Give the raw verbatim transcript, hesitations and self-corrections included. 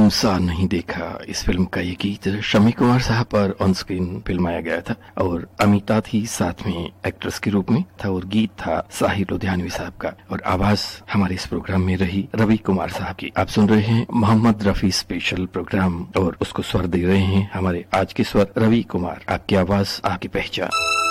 शर्मसार नहीं देखा, इस फिल्म का ये गीत शम्मी कुमार साहब पर ऑन स्क्रीन फिल्माया गया था और अमिता थी साथ में एक्ट्रेस के रूप में था और गीत था साहिर लुधियानवी साहब का और आवाज हमारे इस प्रोग्राम में रही रवि कुमार साहब की। आप सुन रहे हैं मोहम्मद रफी स्पेशल प्रोग्राम और उसको स्वर दे रहे हैं हमारे आज के स्वर रवि कुमार। आपकी आवाज आपकी पहचान।